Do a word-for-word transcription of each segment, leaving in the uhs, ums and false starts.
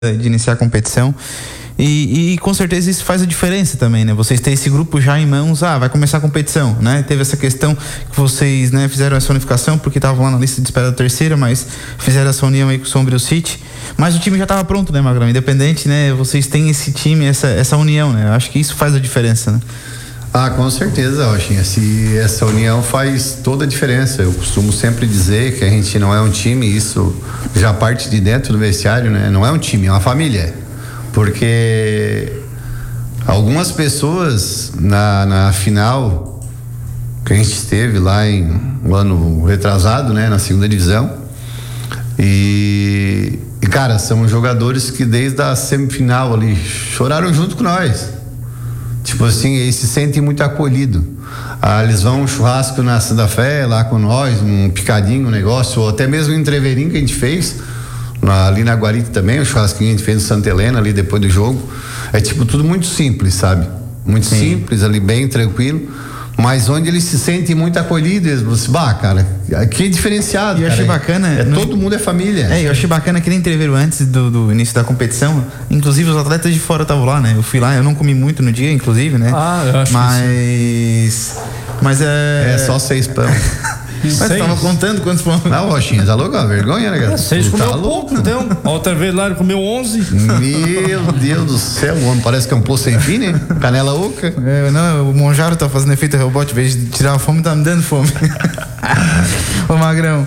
de iniciar a competição. E, e com certeza isso faz a diferença também, né? Vocês têm esse grupo já em mãos, ah, vai começar a competição, né? Teve essa questão que vocês, né, fizeram essa unificação porque estavam lá na lista de espera da terceira, mas fizeram essa união aí com o Sombrio City. Mas o time já estava pronto, né, Magrão? Independente, né? Vocês têm esse time, essa, essa união, né? Eu acho que isso faz a diferença, né? Ah, com certeza, Rochinha. Se essa união faz toda a diferença. Eu costumo sempre dizer que a gente não é um time, isso já parte de dentro do vestiário, né? Não é um time, é uma família. Porque algumas pessoas na, na final que a gente esteve lá em um ano retrasado, né? Na segunda divisão. E, e cara, são jogadores que desde a semifinal ali choraram junto com nós. Tipo assim, eles se sentem muito acolhidos. Ah, eles vão um churrasco na Santa Fé, lá com nós, um picadinho, um negócio, ou até mesmo um entreveirinho que a gente fez, na, ali na Guarita também, o churrasquinho que a gente fez no Santa Helena, ali depois do jogo. É tipo tudo muito simples, sabe? Muito Sim. simples, ali bem tranquilo. Mas onde eles se sentem muito acolhidos, eles vão assim, bah, cara, que diferenciado. E eu cara. achei bacana. É, no... Todo mundo é família. É, eu achei bacana que nem entreveram antes do, do início da competição. Inclusive os atletas de fora estavam lá, né? Eu fui lá, eu não comi muito no dia, inclusive, né? Ah, eu acho Mas. Isso. Mas é. É só seis pão. Mas você tava contando quantos pão? Não, Rochinha, tá louco? Vergonha, né, cara? Seis comeu tá pouco, então. A outra vez lá ele comeu onze. Meu Deus do céu, o homem parece que é um poço sem fim, né? Canela oca. É, não, o Monjaro tá fazendo efeito rebote, em vez de tirar a fome, tá me dando fome. Ô Magrão,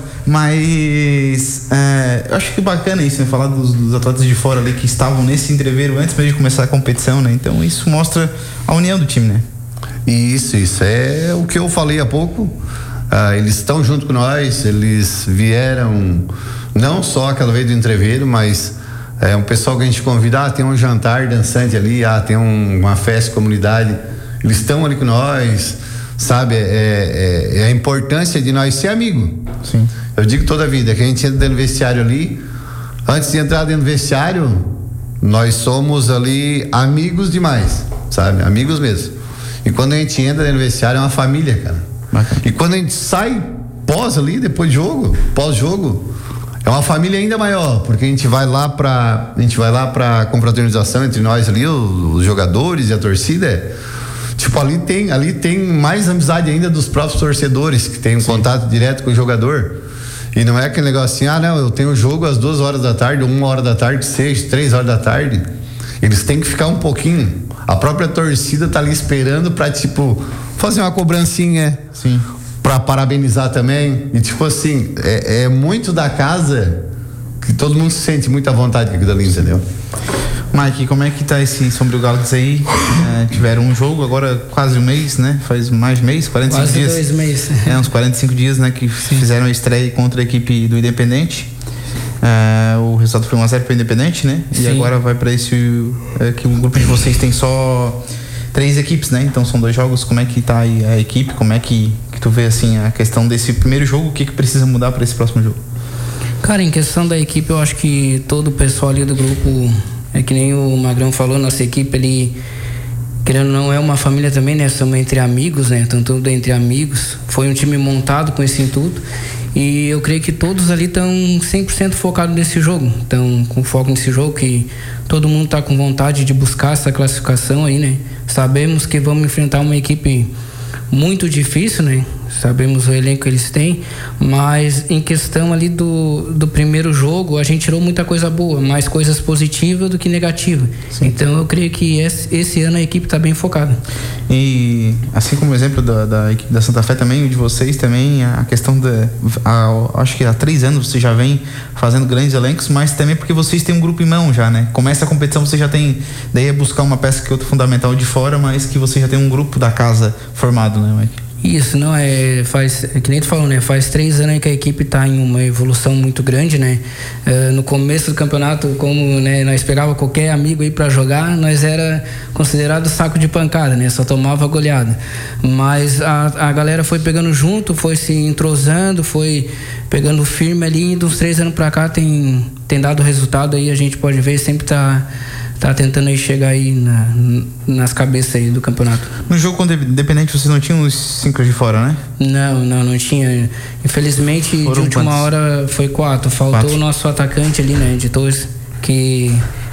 mas é, eu acho que bacana isso, né? Falar dos, dos atletas de fora ali que estavam nesse entreveiro antes mesmo de começar a competição, né? Então isso mostra a união do time, né? Isso, isso é o que eu falei há pouco. Ah, eles estão junto com nós, eles vieram não só aquela vez do entreveiro, mas é um pessoal que a gente convida, ah, tem um jantar dançante ali, ah, tem um, uma festa de comunidade, eles estão ali com nós, sabe? É, é, é a importância de nós ser amigo. Sim. Eu digo toda a vida que a gente entra dentro do vestiário ali, antes de entrar dentro do vestiário, nós somos ali amigos demais, sabe? Amigos mesmo. E quando a gente entra dentro do vestiário é uma família, cara. Bacana. E quando a gente sai pós ali, depois de jogo, pós-jogo, é uma família ainda maior, porque a gente vai lá pra, a gente vai lá pra confraternização entre nós ali, os, os jogadores e a torcida. Tipo, ali tem, ali tem mais amizade ainda dos próprios torcedores, que tem um Sim. contato direto com o jogador. E não é aquele negócio assim, ah, não, eu tenho jogo às duas horas da tarde, uma hora da tarde, seis, três horas da tarde. Eles têm que ficar um pouquinho. A própria torcida tá ali esperando pra, tipo, fazer uma cobrancinha. Sim. Pra parabenizar também. E, tipo assim, é, é muito da casa que todo mundo se sente muito à vontade com aquilo ali, entendeu? Mike, como é que tá esse Sombrio Galaxy aí? É, tiveram um jogo agora quase um mês, né? Faz mais de mês, quarenta e cinco quase dias. Quase dois meses. É, uns quarenta e cinco dias, né? Que Sim. fizeram a estreia contra a equipe do Independente. É, o resultado foi um a zero para o Independente, né? Sim. E agora vai para esse é, que o grupo de vocês tem só três equipes, né? Então são dois jogos. Como é que tá aí a equipe? Como é que, que tu vê assim a questão desse primeiro jogo? O que que precisa mudar para esse próximo jogo? Cara, em questão da equipe, eu acho que todo o pessoal ali do grupo, é que nem o Magrão falou, nossa equipe ali, querendo ou não, é uma família também, né? Somos entre amigos, né? Então tudo entre amigos. Foi um time montado com esse intuito. E eu creio que todos ali estão cem por cento focados nesse jogo. Estão com foco nesse jogo, que todo mundo está com vontade de buscar essa classificação aí, né? Sabemos que vamos enfrentar uma equipe muito difícil, né? Sabemos o elenco que eles têm, mas em questão ali do, do primeiro jogo, a gente tirou muita coisa boa, mais coisas positivas do que negativas. Sim. Então eu creio que esse, esse ano a equipe está bem focada. E assim como o exemplo da, da equipe da Santa Fé também, de vocês também, a questão da, a, acho que há três anos você já vem fazendo grandes elencos, mas também porque vocês têm um grupo em mão já, né? Começa a competição, você já tem, daí é buscar uma peça que é outra fundamental de fora, mas que você já tem um grupo da casa formado, né, Mike? Isso, não, é, faz, é que nem tu falou, né, faz três anos que a equipe está em uma evolução muito grande, né, uh, no começo do campeonato, como, né, nós pegava qualquer amigo aí para jogar, nós era considerado saco de pancada, né, só tomava goleada, mas a, a galera foi pegando junto, foi se entrosando, foi pegando firme ali, e dos três anos para cá tem, tem dado resultado aí, a gente pode ver, sempre tá tá tentando aí chegar aí na, nas cabeças aí do campeonato. No jogo contra o Independente vocês não tinham os cinco de fora, né? Não, não, não tinha. Infelizmente, Foram de última quantos? hora foi quatro. Faltou quatro. O nosso atacante ali, né, de Torres, que